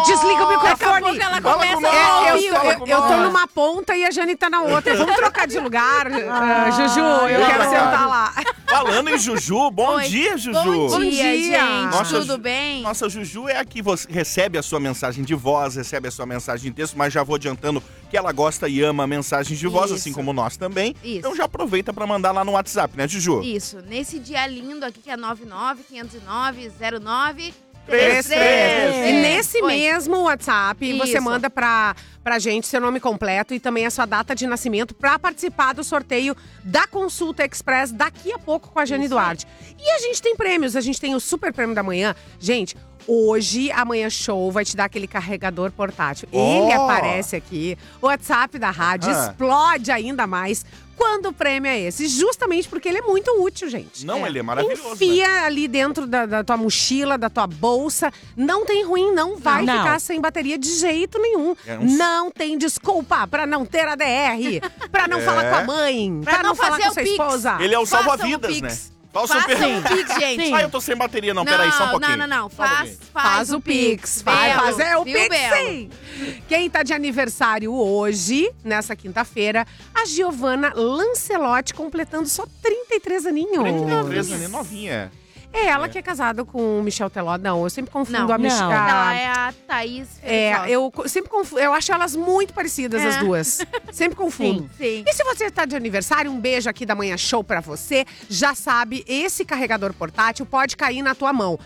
Desliga o Daqui a microfone. pouco ela Fala começa com nós. a Eu tô numa ponta e a Jane tá na outra. Vamos trocar de lugar. Juju, eu quero sentar lá. Falando em Juju, bom Oi. dia, Juju. Bom dia, dia. gente. Nossa, Tudo bem? Nossa, Juju é a que você recebe a sua mensagem de voz, recebe a sua mensagem de texto, mas já vou adiantando que ela gosta e ama mensagens de voz, Isso. assim como nós também. Isso. Então já aproveita pra mandar lá no WhatsApp, né, Juju? Isso. Nesse dia lindo aqui, que é 99-509-0933. 33. E nesse Oi. mesmo WhatsApp, você Isso. manda pra gente seu nome completo e também a sua data de nascimento pra participar do sorteio da Consulta Express daqui a pouco com a Jane Isso aí. Duarte. E a gente tem prêmios, a gente tem o super prêmio da manhã. Gente, hoje, Amanhã Show vai te dar aquele carregador portátil. Ele aparece aqui, o WhatsApp da rádio explode ainda mais quando o prêmio é esse. Justamente porque ele é muito útil, gente. Não, ele é maravilhoso, Enfia ali dentro da tua mochila, da tua bolsa. Não tem ruim, não vai Não. ficar sem bateria de jeito nenhum. Não tem desculpa pra não ter ADR, pra não falar com a mãe, pra não falar fazer com o sua Pix. esposa. Ele é o Façam salva-vidas, o né? Pix. Faça o Façam um Pix, gente. Sim. Ah, eu tô sem bateria, não. Peraí, só um pouquinho. Não. Só um pouquinho. Faz o Pix. Vai Belo, fazer o viu, Pix, Belo? sim. Quem tá de aniversário hoje, nessa quinta-feira, a Giovana Lancelotti, completando só 33 aninhos. 33 anos, novinha. É ela que é casada com o Michel Teló. Não, eu sempre confundo Não. a Michel. Ela é a Thaís Feitosa. Eu sempre confundo. Eu acho elas muito parecidas, as duas. Sempre confundo. Sim. E se você tá de aniversário, um beijo aqui da Manhã Show pra você. Já sabe, esse carregador portátil pode cair na tua mão.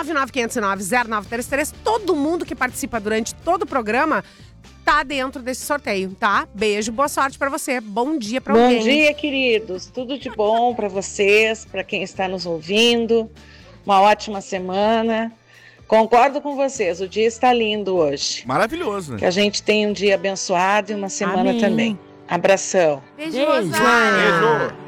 99509-0933. Todo mundo que participa durante todo o programa tá dentro desse sorteio, tá? Beijo, boa sorte pra você. Bom dia pra alguém. Bom dia, queridos. Tudo de bom para vocês, para quem está nos ouvindo. Uma ótima semana. Concordo com vocês, o dia está lindo hoje. Maravilhoso. Que a gente tenha um dia abençoado e uma semana Amém. também. Abração. Beijo, Beijo. Rosário. Beijo.